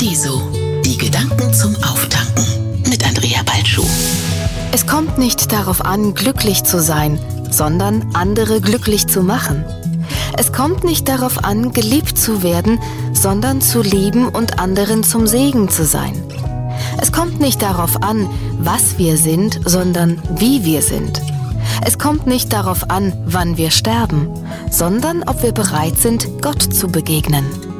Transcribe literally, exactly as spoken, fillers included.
Paradiso. Die Gedanken zum Auftanken mit Andrea Balschuh. Es kommt nicht darauf an, glücklich zu sein, sondern andere glücklich zu machen. Es kommt nicht darauf an, geliebt zu werden, sondern zu lieben und anderen zum Segen zu sein. Es kommt nicht darauf an, was wir sind, sondern wie wir sind. Es kommt nicht darauf an, wann wir sterben, sondern ob wir bereit sind, Gott zu begegnen.